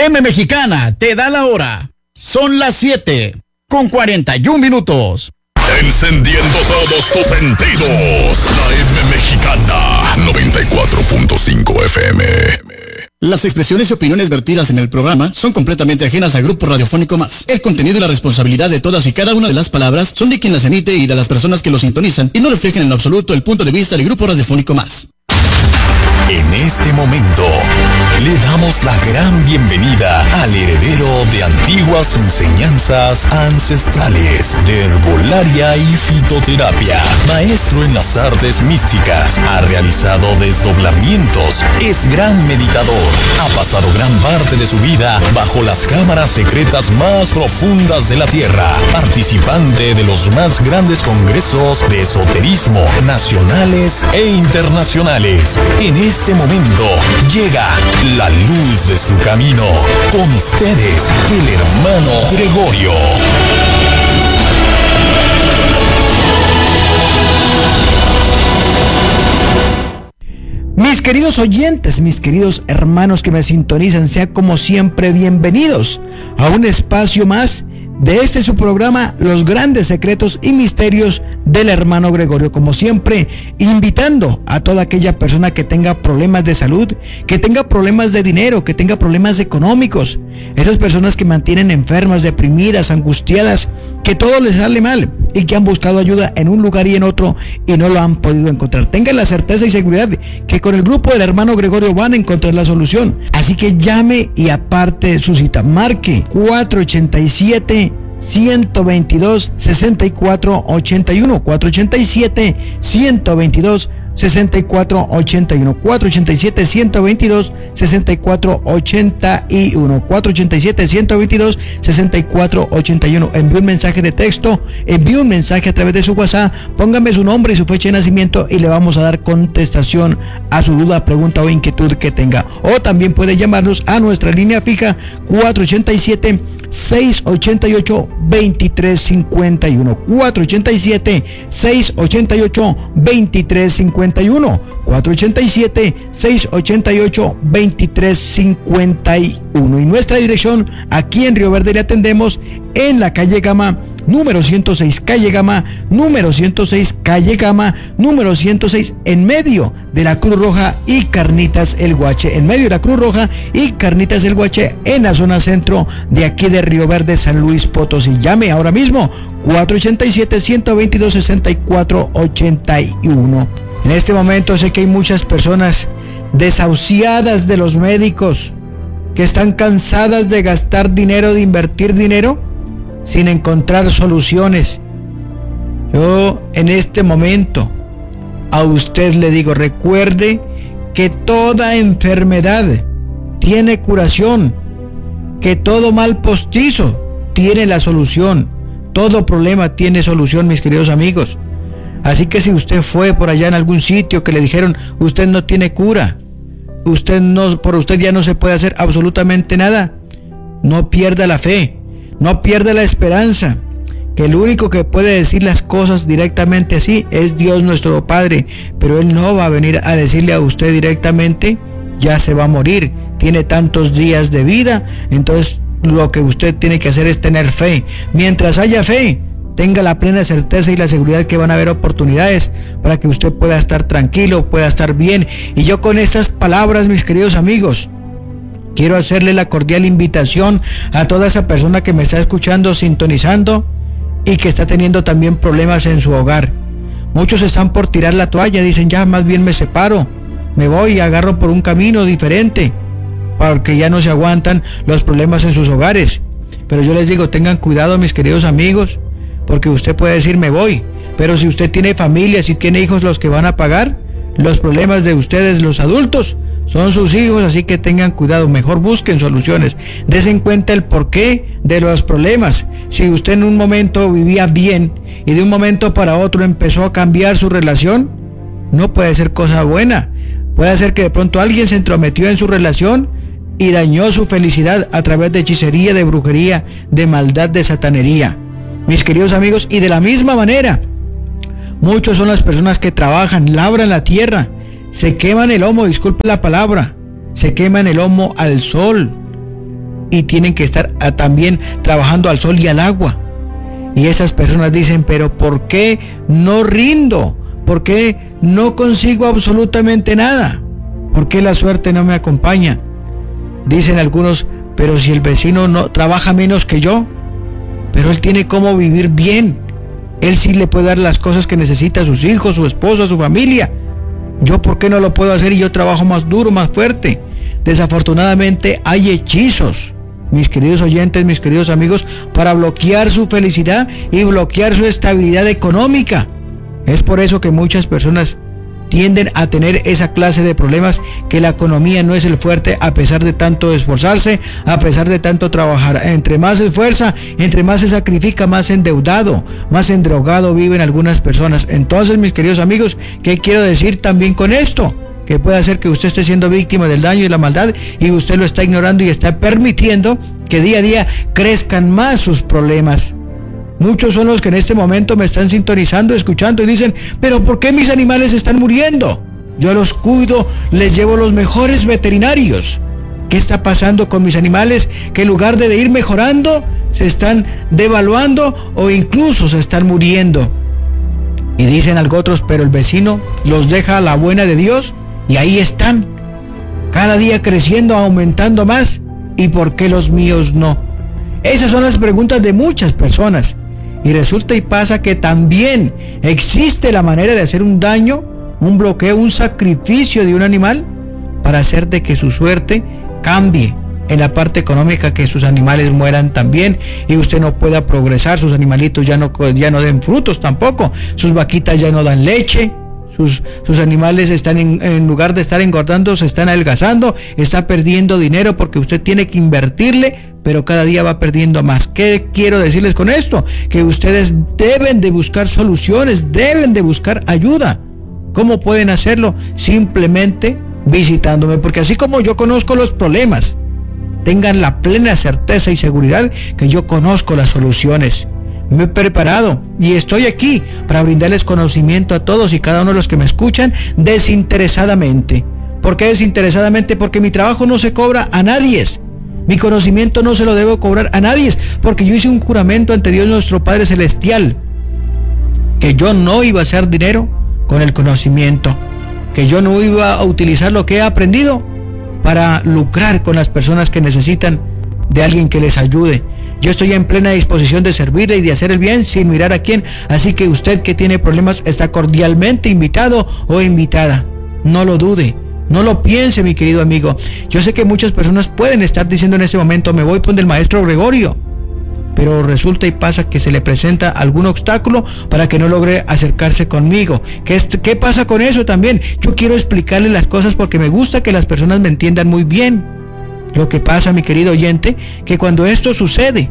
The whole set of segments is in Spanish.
AM Mexicana te da la hora. Son las 7:41. Encendiendo todos tus sentidos. La M Mexicana 94.5 FM. Las expresiones y opiniones vertidas en el programa son completamente ajenas al Grupo Radiofónico Más. El contenido y la responsabilidad de todas y cada una de las palabras son de quien las emite y de las personas que lo sintonizan y no reflejan en lo absoluto el punto de vista del Grupo Radiofónico Más. En este momento, le damos la gran bienvenida al heredero de antiguas enseñanzas ancestrales de herbolaria y fitoterapia, maestro en las artes místicas, ha realizado desdoblamientos, es gran meditador, ha pasado gran parte de su vida bajo las cámaras secretas más profundas de la Tierra, participante de los más grandes congresos de esoterismo nacionales e internacionales. En este momento llega la luz de su camino. Con ustedes, el hermano Gregorio. Mis queridos oyentes, mis queridos hermanos que me sintonizan, sean como siempre bienvenidos a un espacio más de este su programa, Los Grandes Secretos y Misterios del Hermano Gregorio. Como siempre, invitando a toda aquella persona que tenga problemas de salud, que tenga problemas de dinero, que tenga problemas económicos, esas personas que mantienen enfermas, deprimidas, angustiadas, que todo les sale mal y que han buscado ayuda en un lugar y en otro y no lo han podido encontrar. Tengan la certeza y seguridad que con el grupo del Hermano Gregorio van a encontrar la solución. Así que llame y aparte su cita. Marque 487-122-6481, 487-122-6481, 487-122-6481, 487-122-6481. Envíe un mensaje de texto, envíe un mensaje a través de su WhatsApp, póngame su nombre y su fecha de nacimiento y le vamos a dar contestación a su duda, pregunta o inquietud que tenga. O también puede llamarnos a nuestra línea fija 487-688-2351, 487-688-2351, 487-688-2351. Y nuestra dirección aquí en Río Verde le atendemos en la calle Gama número 106, calle Gama número 106, calle Gama número 106, en medio de la Cruz Roja y Carnitas El Guache, en medio de la Cruz Roja y Carnitas El Guache, en la zona centro de aquí de Río Verde, San Luis Potosí. Llame ahora mismo 487-122-6481. En este momento sé que hay muchas personas desahuciadas de los médicos, que están cansadas de gastar dinero, de invertir dinero, sin encontrar soluciones. Yo en este momento a usted le digo, recuerde que toda enfermedad tiene curación, que todo mal postizo tiene la solución, todo problema tiene solución, mis queridos amigos. Así que si usted fue por allá en algún sitio que le dijeron usted no tiene cura, por usted ya no se puede hacer absolutamente nada, no pierda la fe, no pierda la esperanza, que el único que puede decir las cosas directamente así es Dios nuestro Padre, pero Él no va a venir a decirle a usted directamente, ya se va a morir, tiene tantos días de vida. Entonces lo que usted tiene que hacer es tener fe. Mientras haya fe, tenga la plena certeza y la seguridad que van a haber oportunidades para que usted pueda estar tranquilo, pueda estar bien. Y yo con estas palabras, mis queridos amigos, quiero hacerle la cordial invitación a toda esa persona que me está escuchando, sintonizando y que está teniendo también problemas en su hogar. Muchos están por tirar la toalla, dicen ya más bien me separo, me voy y agarro por un camino diferente, porque ya no se aguantan los problemas en sus hogares. Pero yo les digo, tengan cuidado, mis queridos amigos, porque usted puede decir me voy, pero si usted tiene familia, si tiene hijos, los que van a pagar los problemas de ustedes, los adultos, son sus hijos. Así que tengan cuidado, mejor busquen soluciones, desen cuenta el porqué de los problemas. Si usted en un momento vivía bien y de un momento para otro empezó a cambiar su relación, no puede ser cosa buena. Puede ser que de pronto alguien se entrometió en su relación y dañó su felicidad a través de hechicería, de brujería, de maldad, de satanería, mis queridos amigos. Y de la misma manera, muchos son las personas que trabajan, labran la tierra, se queman el lomo, disculpe la palabra, se queman el lomo al sol, y tienen que estar también trabajando al sol y al agua. Y esas personas dicen, pero ¿por qué no rindo? ¿Por qué no consigo absolutamente nada? ¿Por qué la suerte no me acompaña? Dicen algunos, pero si el vecino no trabaja menos que yo, pero él tiene cómo vivir bien. Él sí le puede dar las cosas que necesita a sus hijos, su esposa, su familia. ¿Yo por qué no lo puedo hacer y yo trabajo más duro, más fuerte? Desafortunadamente hay hechizos, mis queridos oyentes, mis queridos amigos, para bloquear su felicidad y bloquear su estabilidad económica. Es por eso que muchas personas tienden a tener esa clase de problemas, que la economía no es el fuerte a pesar de tanto esforzarse, a pesar de tanto trabajar. Entre más se esfuerza, entre más se sacrifica, más endeudado, más endrogado viven algunas personas. Entonces, mis queridos amigos, ¿qué quiero decir también con esto? Que puede hacer que usted esté siendo víctima del daño y la maldad y usted lo está ignorando y está permitiendo que día a día crezcan más sus problemas. Muchos son los que en este momento me están sintonizando, escuchando y dicen, pero ¿por qué mis animales están muriendo? Yo los cuido, les llevo los mejores veterinarios. ¿Qué está pasando con mis animales? Que en lugar de ir mejorando, se están devaluando o incluso se están muriendo. Y dicen algo otros, pero el vecino los deja a la buena de Dios y ahí están, cada día creciendo, aumentando más. ¿Y por qué los míos no? Esas son las preguntas de muchas personas. Y resulta y pasa que también existe la manera de hacer un daño, un bloqueo, un sacrificio de un animal para hacer de que su suerte cambie en la parte económica, que sus animales mueran también y usted no pueda progresar, sus animalitos ya no den frutos tampoco, sus vaquitas ya no dan leche, sus animales están en lugar de estar engordando, se están adelgazando, está perdiendo dinero porque usted tiene que invertirle, pero cada día va perdiendo más. ¿Qué quiero decirles con esto? Que ustedes deben de buscar soluciones, deben de buscar ayuda. ¿Cómo pueden hacerlo? Simplemente visitándome, porque así como yo conozco los problemas, tengan la plena certeza y seguridad que yo conozco las soluciones. Me he preparado y estoy aquí para brindarles conocimiento a todos y cada uno de los que me escuchan desinteresadamente. ¿Por qué desinteresadamente? Porque mi trabajo no se cobra a nadie. Mi conocimiento no se lo debo cobrar a nadie, porque yo hice un juramento ante Dios nuestro Padre Celestial, que yo no iba a hacer dinero con el conocimiento, que yo no iba a utilizar lo que he aprendido para lucrar con las personas que necesitan de alguien que les ayude. Yo estoy en plena disposición de servirle y de hacer el bien sin mirar a quién, así que usted que tiene problemas está cordialmente invitado o invitada. No lo dude. No lo piense, mi querido amigo. Yo sé que muchas personas pueden estar diciendo en este momento, me voy con el maestro Gregorio, pero resulta y pasa que se le presenta algún obstáculo para que no logre acercarse conmigo. ¿Qué pasa con eso también? Yo quiero explicarle las cosas porque me gusta que las personas me entiendan muy bien. Lo que pasa, mi querido oyente, que cuando esto sucede,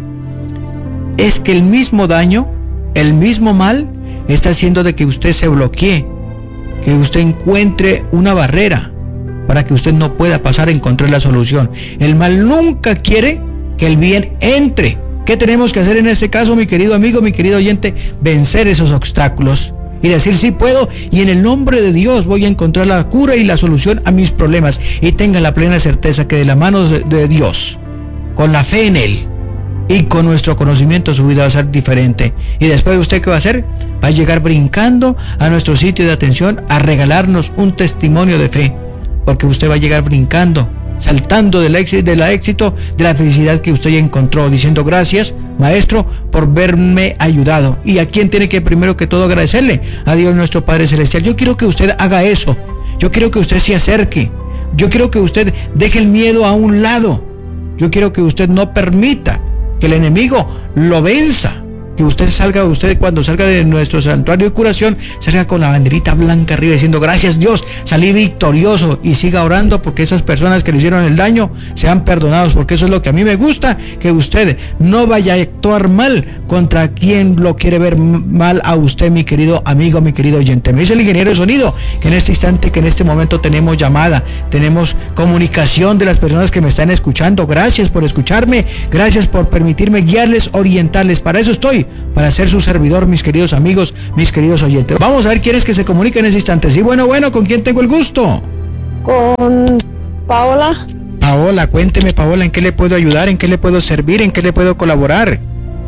es que el mismo daño, el mismo mal, está haciendo de que usted se bloquee, que usted encuentre una barrera para que usted no pueda pasar a encontrar la solución. El mal nunca quiere que el bien entre. ¿Qué tenemos que hacer en este caso, mi querido amigo, mi querido oyente? Vencer esos obstáculos y decir sí puedo, y en el nombre de Dios voy a encontrar la cura y la solución a mis problemas. Y tenga la plena certeza que de la mano de Dios, con la fe en Él y con nuestro conocimiento, su vida va a ser diferente. Y después, ¿usted qué va a hacer? Va a llegar brincando a nuestro sitio de atención a regalarnos un testimonio de fe, porque usted va a llegar brincando, saltando del éxito, de la felicidad que usted ya encontró, diciendo gracias, maestro, por verme ayudado. ¿Y a quién tiene que primero que todo agradecerle? A Dios nuestro Padre Celestial. Yo quiero que usted haga eso. Yo quiero que usted se acerque. Yo quiero que usted deje el miedo a un lado. Yo quiero que usted no permita que el enemigo lo venza. Que usted cuando salga de nuestro santuario de curación, salga con la banderita blanca arriba diciendo gracias Dios, salí victorioso, y siga orando porque esas personas que le hicieron el daño sean perdonados, porque eso es lo que a mí me gusta, que usted no vaya a actuar mal contra quien lo quiere ver mal a usted, mi querido amigo, mi querido oyente. Me dice el ingeniero de sonido que en este instante, que en este momento tenemos llamada, tenemos comunicación de las personas que me están escuchando. Gracias por escucharme, gracias por permitirme guiarles, orientarles. Para eso estoy, para ser su servidor, mis queridos amigos, mis queridos oyentes. Vamos a ver quién es que se comunica en ese instante. Sí, bueno, ¿con quién tengo el gusto? Con Paola. Paola, cuénteme, Paola, ¿en qué le puedo ayudar? ¿En qué le puedo servir? ¿En qué le puedo colaborar?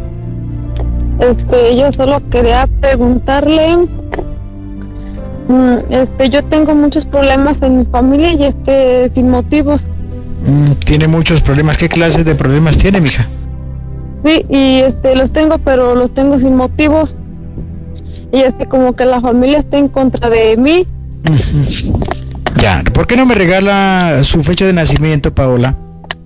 Yo solo quería preguntarle, yo tengo muchos problemas en mi familia y sin motivos. Tiene muchos problemas. ¿Qué clases de problemas tiene, mija? Sí, y los tengo, pero los tengo sin motivos. Y como que la familia está en contra de mí. Ya, ¿por qué no me regala su fecha de nacimiento, Paola?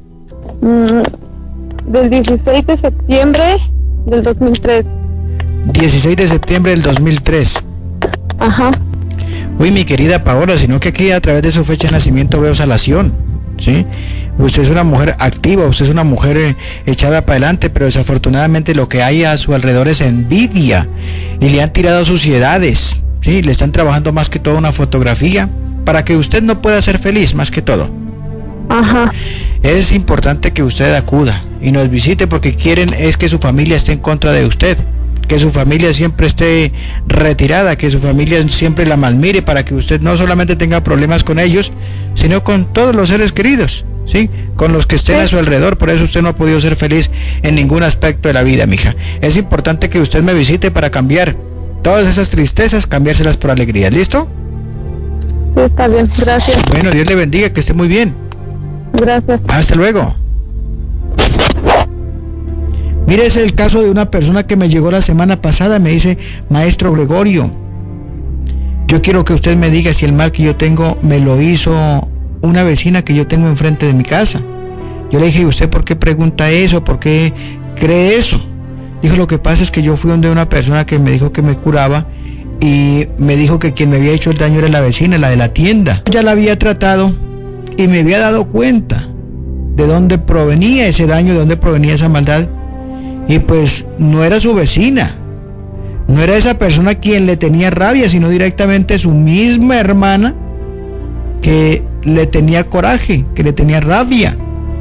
Del 16 de septiembre del 2003. 16 de septiembre del 2003. Ajá. Uy, mi querida Paola, sino que aquí a través de su fecha de nacimiento veo salación, ¿sí? Usted es una mujer activa, usted es una mujer echada para adelante, pero desafortunadamente lo que hay a su alrededor es envidia y le han tirado suciedades, ¿sí? Le están trabajando más que todo una fotografía para que usted no pueda ser feliz, más que todo. Ajá. Es importante que usted acuda y nos visite porque quieren es que su familia esté en contra de usted, que su familia siempre esté retirada, que su familia siempre la malmire para que usted no solamente tenga problemas con ellos, sino con todos los seres queridos, ¿sí? Con los que estén a su alrededor. Por eso usted no ha podido ser feliz en ningún aspecto de la vida, mija. Es importante que usted me visite para cambiar todas esas tristezas, cambiárselas por alegrías. ¿Listo? Sí, está bien, gracias. Bueno, Dios le bendiga, que esté muy bien. Gracias. Hasta luego. Mire, es el caso de una persona que me llegó la semana pasada. Me dice: maestro Gregorio, yo quiero que usted me diga si el mal que yo tengo me lo hizo una vecina que yo tengo enfrente de mi casa. Yo le dije: ¿y usted por qué pregunta eso? ¿Por qué cree eso? Dijo: lo que pasa es que yo fui donde una persona que me dijo que me curaba y me dijo que quien me había hecho el daño era la vecina, la de la tienda. Ya la había tratado y me había dado cuenta de dónde provenía ese daño, de dónde provenía esa maldad. Y pues no era su vecina, no era esa persona quien le tenía rabia, sino directamente su misma hermana que le tenía coraje, que le tenía rabia.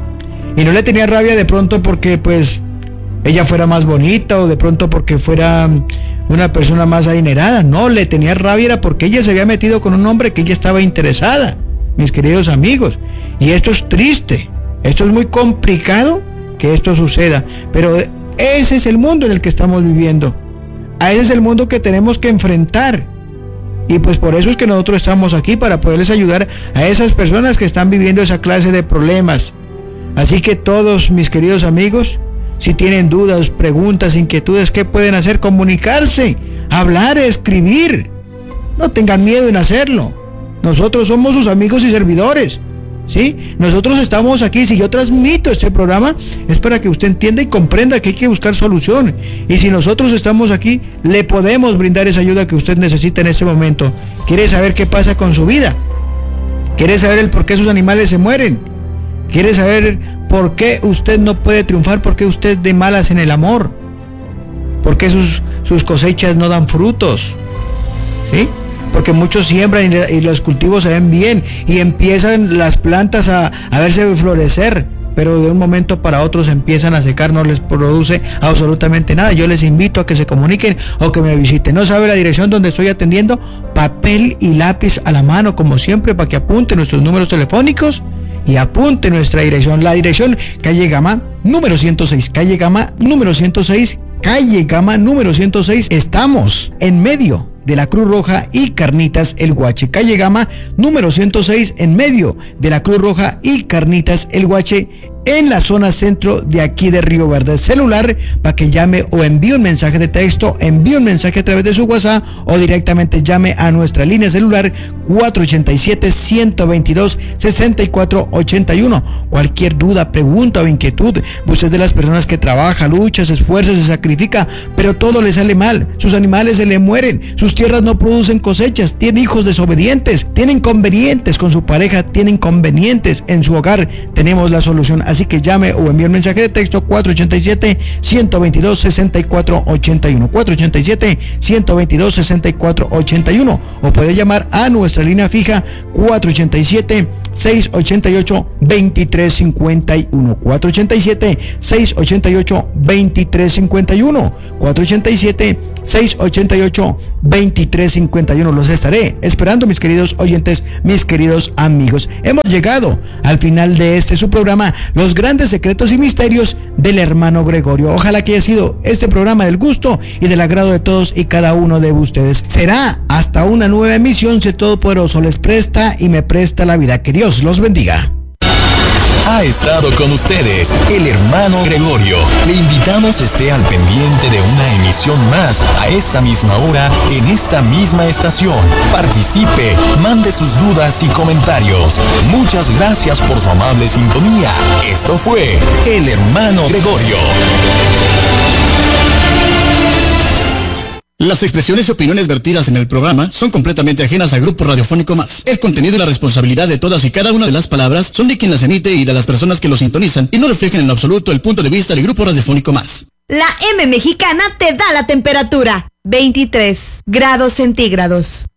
Y no le tenía rabia de pronto porque pues ella fuera más bonita o de pronto porque fuera una persona más adinerada. No, le tenía rabia era porque ella se había metido con un hombre que ella estaba interesada, mis queridos amigos. Y esto es triste, esto es muy complicado que esto suceda, pero ese es el mundo en el que estamos viviendo. A ese es el mundo que tenemos que enfrentar. Y pues por eso es que nosotros estamos aquí, para poderles ayudar a esas personas que están viviendo esa clase de problemas. Así que todos mis queridos amigos, si tienen dudas, preguntas, inquietudes, ¿qué pueden hacer? Comunicarse, hablar, escribir. No tengan miedo en hacerlo. Nosotros somos sus amigos y servidores, ¿sí? Nosotros estamos aquí. Si yo transmito este programa es para que usted entienda y comprenda que hay que buscar solución. Y si nosotros estamos aquí, le podemos brindar esa ayuda que usted necesita en este momento. ¿Quiere saber qué pasa con su vida? ¿Quiere saber el por qué sus animales se mueren? ¿Quiere saber por qué usted no puede triunfar? ¿Por qué usted es de malas en el amor? ¿Por qué sus cosechas no dan frutos? ¿Sí? Porque muchos siembran y los cultivos se ven bien y empiezan las plantas a verse florecer, pero de un momento para otro se empiezan a secar, no les produce absolutamente nada. Yo les invito a que se comuniquen o que me visiten. ¿No sabe la dirección donde estoy atendiendo? Papel y lápiz a la mano, como siempre, para que apunte nuestros números telefónicos y apunte nuestra dirección. La dirección: calle Gama, número 106, calle Gama, número 106, calle Gama, número 106. Estamos en medio de la Cruz Roja y Carnitas El Guache. Calle Gama, número 106, en medio de la Cruz Roja y Carnitas El Guache, en la zona centro de aquí de Río Verde. Celular para que llame o envíe un mensaje de texto, envíe un mensaje a través de su WhatsApp o directamente llame a nuestra línea celular 487-122-6481. Cualquier duda, pregunta o inquietud. Usted es de las personas que trabaja, lucha, se esfuerza, se sacrifica, pero todo le sale mal. Sus animales se le mueren, sus tierras no producen cosechas, tiene hijos desobedientes, tiene inconvenientes con su pareja, tiene inconvenientes en su hogar. Tenemos la solución. así que llame o envíe un mensaje de texto 487-122-6481, 487-122-6481, o puede llamar a nuestra línea fija 487-688-2351, 487-688-2351, 487-688-2351. Los estaré esperando, mis queridos oyentes, mis queridos amigos. Hemos llegado al final de su programa, Los Grandes Secretos y Misterios del Hermano Gregorio. Ojalá que haya sido este programa del gusto y del agrado de todos y cada uno de ustedes. Será hasta una nueva emisión, si el Todopoderoso les presta y me presta la vida. Que Dios los bendiga. Ha estado con ustedes el Hermano Gregorio. Le invitamos esté al pendiente de una emisión más a esta misma hora en esta misma estación. Participe, mande sus dudas y comentarios. Muchas gracias por su amable sintonía. Esto fue el Hermano Gregorio. Las expresiones y opiniones vertidas en el programa son completamente ajenas al Grupo Radiofónico Más. El contenido y la responsabilidad de todas y cada una de las palabras son de quien las emite y de las personas que lo sintonizan, y no reflejan en absoluto el punto de vista del Grupo Radiofónico Más. La M mexicana te da la temperatura: 23 grados centígrados.